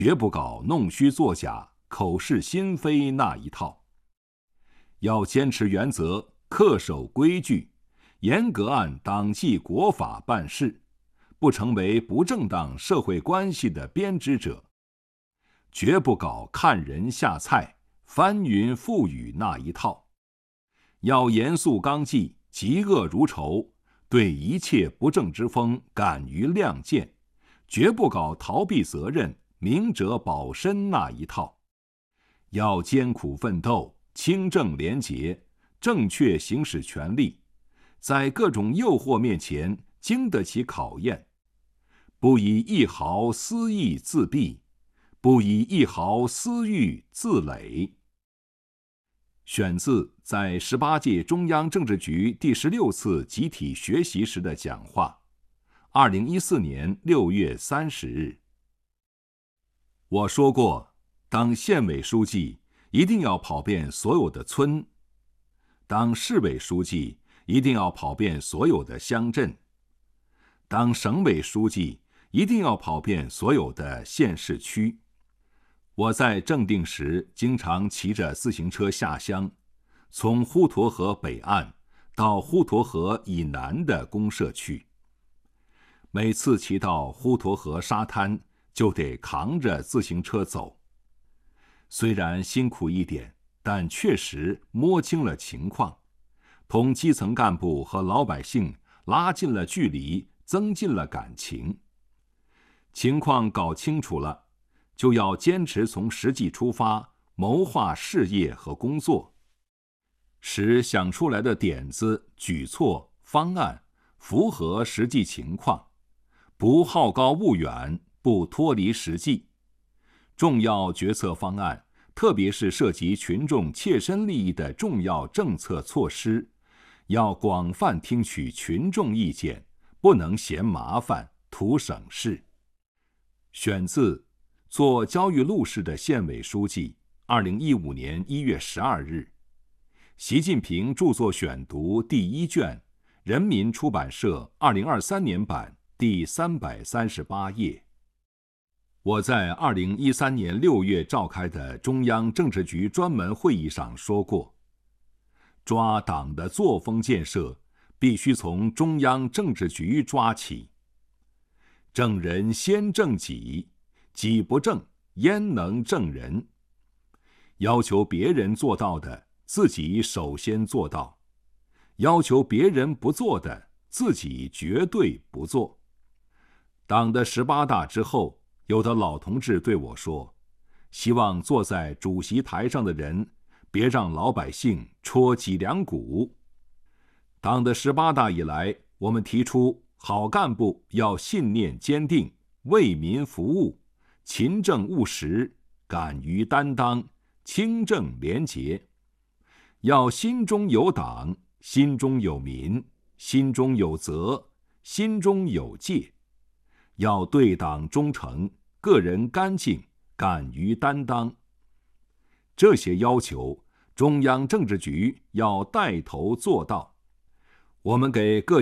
绝不搞弄虚作假、口是心非那一套。要坚持原则，恪守规矩，严格按党纪国法办事，不成为不正当社会关系的编织者。绝不搞看人下菜、翻云覆雨那一套。要严肃纲纪，嫉恶如仇，对一切不正之风敢于亮剑，绝不搞逃避责任、明哲保身那一套。要艰苦奋斗，清正廉洁，正确行使权利，在各种诱惑面前经得起考验，不以一毫私意自毙，不以一毫私欲自累。选自在18届中央政治局第16次集体学习时的讲话，2014年6月30日。我说过，当县委书记一定要跑遍所有的村，当市委书记一定要跑遍所有的乡镇，当省委书记一定要跑遍所有的县市区。我在正定时经常骑着自行车下乡，从滹沱河北岸到滹沱河以南的公社去。每次骑到滹沱河沙滩，就得扛着自行车走。虽然辛苦一点，但确实摸清了情况，同基层干部和老百姓拉近了距离，增进了感情。情况搞清楚了，就要坚持从实际出发，谋划事业和工作，使想出来的点子、举措、方案符合实际情况，不好高骛远，不脱离实际。重要决策方案，特别是涉及群众切身利益的重要政策措施，要广泛听取群众意见，不能嫌麻烦，图省事。选自做焦裕禄市的县委书记2015年1月12日，习近平著作选读第1卷，人民出版社2023年版第338页。我在2013年6月召开的中央政治局专门会议上说过，抓党的作风建设必须从中央政治局抓起。正人先正己，己不正，焉能正人？要求别人做到的，自己首先做到；要求别人不做的，自己绝对不做。党的18大之后，有的老同志对我说，希望坐在主席台上的人别让老百姓戳脊梁骨。党的18大以来，我们提出好干部要信念坚定，为民服务，勤政务实，敢于担当，清正廉洁。要心中有党，心中有民，心中有责，心中有戒。要对党忠诚，个人干净，敢于担当。这些要求，中央政治局要带头做到。我们给各